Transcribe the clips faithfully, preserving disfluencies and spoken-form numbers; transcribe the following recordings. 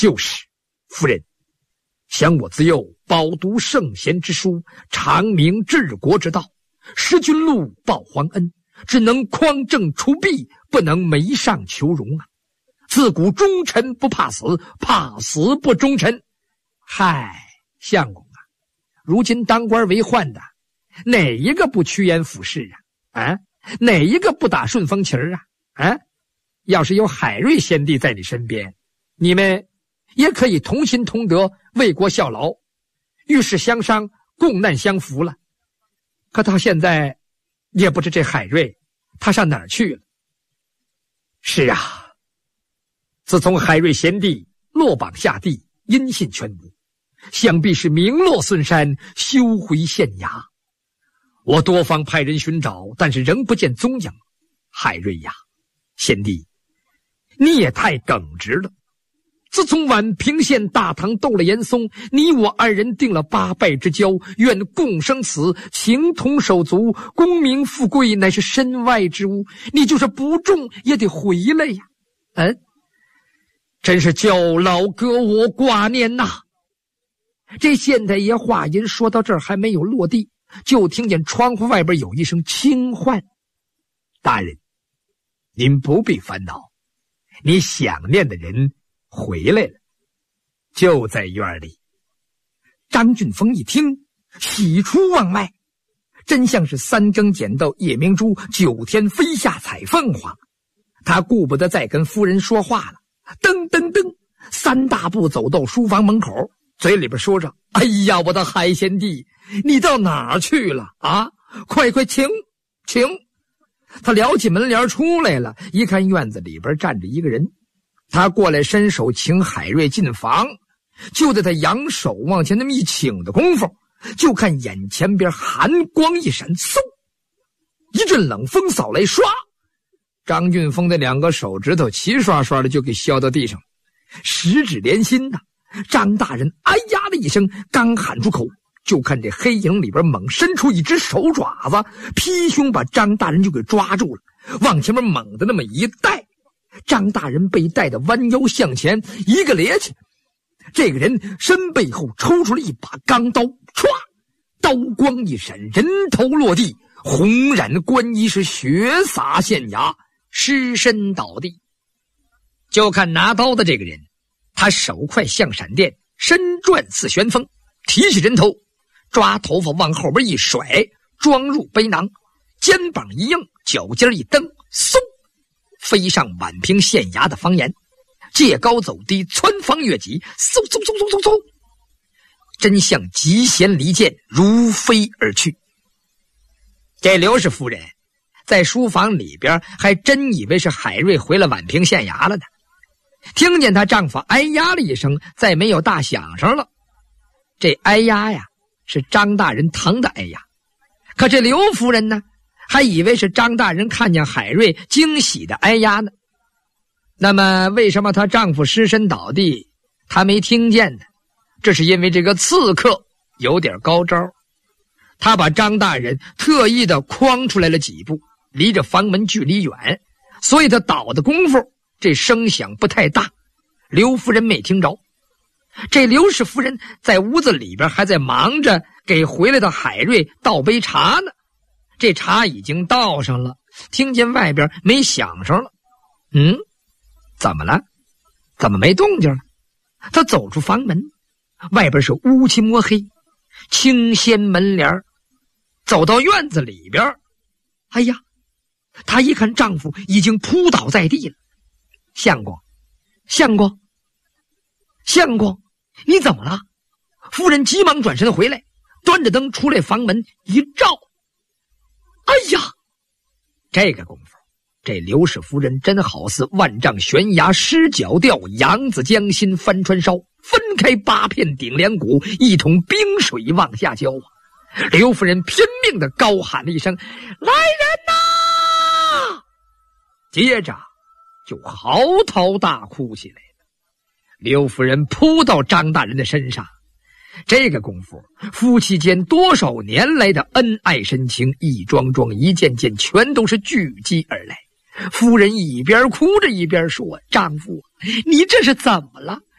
就是，夫人，想我自幼饱读圣贤之书，长明治国之道，识君禄，报皇恩，只能匡正除弊，不能媚上求荣啊！自古忠臣不怕死，怕死不忠臣。嗨，相公啊，如今当官为宦的，哪一个不趋炎附势啊？啊，哪一个不打顺风旗啊？啊，要是有海瑞先帝在你身边，你们也可以同心同德，为国效劳，遇事相商，共难相扶了。可到现在，也不知这海瑞他上哪儿去了。是啊，自从海瑞贤弟落榜下地，音信全无，想必是名落孙山，休回县衙。我多方派人寻找，但是仍不见踪影。海瑞呀，贤弟，你也太耿直了。自从宛平县大堂斗了严嵩，你我二人定了八拜之交，愿共生死，情同手足，功名富贵乃是身外之物，你就是不中也得回来呀。嗯，真是教老革我挂念呐。这县太爷话音说到这儿还没有落地，就听见窗户外边有一声轻唤：大人，您不必烦恼，你想念的人回来了，就在院里。张俊峰一听，喜出望外，真像是三更捡到夜明珠，九天飞下采凤凰。他顾不得再跟夫人说话了，噔噔噔，三大步走到书房门口，嘴里边说着：哎呀，我的海贤弟，你到哪儿去了啊？快快请请。他撩起门帘出来了，一看院子里边站着一个人，他过来伸手请海瑞进房。就在他扬手往前那么一请的功夫，就看眼前边寒光一闪，嗖，一阵冷风扫来，唰，张俊峰的两个手指头齐刷刷的就给削到地上，十指连心呐。张大人哎呀的一声，刚喊出口，就看这黑影里边猛伸出一只手爪子，劈胸把张大人就给抓住了，往前面猛的那么一带。张大人被带的弯腰向前，一个趔趄，这个人身背后抽出了一把钢刀，唰，刀光一闪，人头落地，红染官衣，是血洒县衙，尸身倒地。就看拿刀的这个人，他手快像闪电，身转似旋风，提起人头，抓头发往后边一甩，装入背囊，肩膀一硬，脚尖一蹬，嗖，飞上宛平县衙的房檐，借高走低，窜房越脊，嗖嗖嗖嗖嗖嗖，真像急弦离箭，如飞而去。这刘氏夫人在书房里边还真以为是海瑞回了宛平县衙了呢，听见她丈夫哎呀了一声，再没有大响声了。这哎呀呀是张大人疼的哎呀，可这刘夫人呢，还以为是张大人看见海瑞惊喜的哎呀呢。那么为什么她丈夫尸身倒地她没听见呢？这是因为这个刺客有点高招，他把张大人特意的诓出来了几步，离着房门距离远，所以他倒的功夫这声响不太大，刘夫人没听着。这刘氏夫人在屋子里边还在忙着给回来的海瑞倒杯茶呢，这茶已经倒上了，听见外边没响声了。嗯，怎么了？怎么没动静了？他走出房门，外边是乌漆摸黑，青掀门帘，走到院子里边，哎呀，她一看丈夫已经扑倒在地了。相公，相公，相公，你怎么了？夫人急忙转身回来，端着灯出来房门一照，哎呀，这个功夫，这刘氏夫人真好似万丈悬崖失脚吊，扬子江心翻川烧，分开八片顶梁骨，一桶冰水往下浇啊！刘夫人拼命的高喊了一声：“来人呐！”接着就嚎啕大哭起来了。刘夫人扑到张大人的身上，这个功夫，夫妻间多少年来的恩爱深情，一桩桩一件件，全都是聚集而来。夫人一边哭着一边说：“丈夫，你这是怎么了？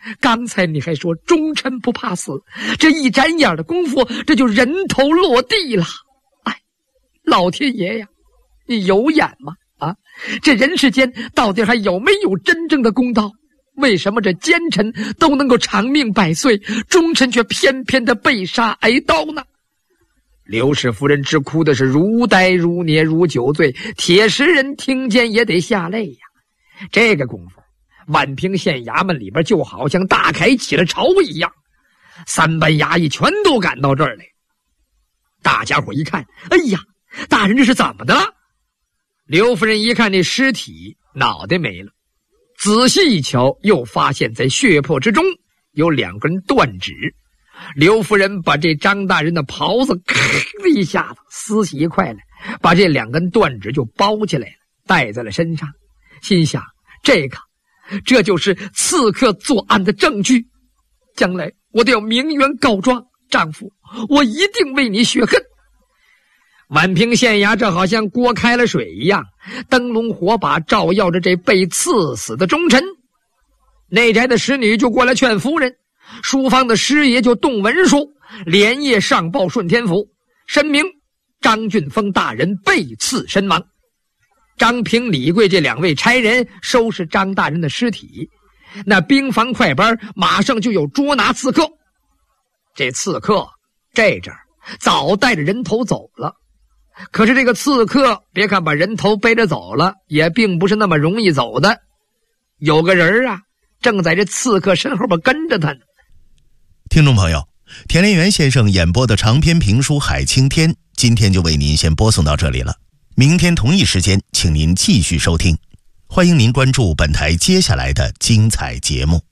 刚才你还说忠臣不怕死，这一眨眼的功夫，这就人头落地了。哎，老天爷呀，你有眼吗？啊，这人世间到底还有没有真正的公道？为什么这奸臣都能够长命百岁，忠臣却偏偏的被杀挨刀呢？刘氏夫人直哭的是如呆如捏如酒醉，铁石人听见也得下泪呀。这个功夫，宛平县衙门里边就好像大开起了潮一样，三班衙役全都赶到这儿来。大家伙一看，哎呀，大人这是怎么的了？刘夫人一看这尸体，脑袋没了，仔细一瞧，又发现在血泊之中有两根断指。刘夫人把这张大人的袍子咔的一下子撕起一块来，把这两根断指就包起来了，戴在了身上，心想这个这就是刺客作案的证据，将来我得要鸣冤告状，丈夫，我一定为你雪恨。宛平县衙这好像锅开了水一样，灯笼火把照耀着这被刺死的忠臣。内宅的使女就过来劝夫人，书房的师爷就动文书，连夜上报顺天府，申明张俊峰大人被刺身亡。张平、李贵这两位差人收拾张大人的尸体，那兵房快班马上就有捉拿刺客。这刺客这阵儿早带着人头走了，可是这个刺客别看把人头背着走了，也并不是那么容易走的。有个人啊，正在这刺客身后边跟着他呢。 听众朋友，田连元先生演播的长篇评书《海青天》，今天就为您先播送到这里了。明天同一时间，请您继续收听。欢迎您关注本台接下来的精彩节目。